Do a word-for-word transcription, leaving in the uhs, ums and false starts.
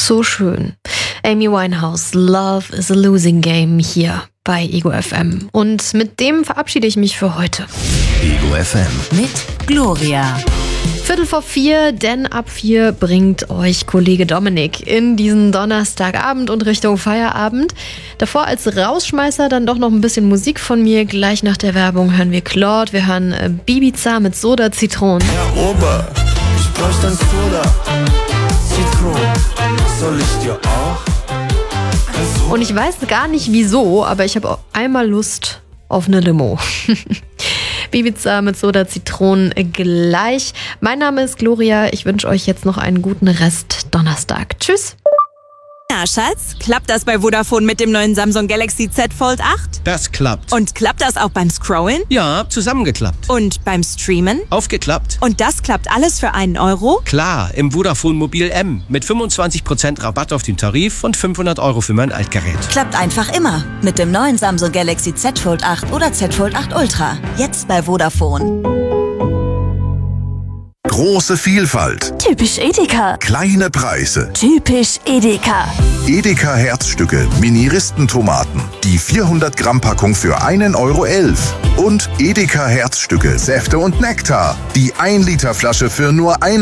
So schön. Amy Winehouse, Love is a Losing Game hier bei Ego F M. Und mit dem verabschiede ich mich für heute. Ego F M. Mit Gloria. Viertel vor vier, denn ab vier bringt euch Kollege Dominik in diesen Donnerstagabend und Richtung Feierabend. Davor als Rausschmeißer dann doch noch ein bisschen Musik von mir. Gleich nach der Werbung hören wir Claude, wir hören äh, Ibiza mit Soda Zitronen. Herr Ober, ich bräuchte ein Soda Zitronen. Soll ich dir auch? Und ich weiß gar nicht wieso, aber ich habe auch einmal Lust auf eine Limo. Ibiza mit Soda Zitronen gleich. Mein Name ist Gloria. Ich wünsche euch jetzt noch einen guten Rest Donnerstag. Tschüss. Na, Schatz, klappt das bei Vodafone mit dem neuen Samsung Galaxy Z Fold acht? Das klappt. Und klappt das auch beim Scrollen? Ja, zusammengeklappt. Und beim Streamen? Aufgeklappt. Und das klappt alles für einen Euro? Klar, im Vodafone Mobil M mit fünfundzwanzig Prozent Rabatt auf den Tarif und fünfhundert Euro für mein Altgerät. Klappt einfach immer. Mit dem neuen Samsung Galaxy Z Fold acht oder Z Fold acht Ultra. Jetzt bei Vodafone. Große Vielfalt, Typisch Edeka. kleine Preise. Typisch Edeka. Edeka Herzstücke, Mini-Ristentomaten. Die vierhundert Gramm Packung für einen Euro elf. Und Edeka Herzstücke, Säfte und Nektar. Die ein Liter Flasche für nur ein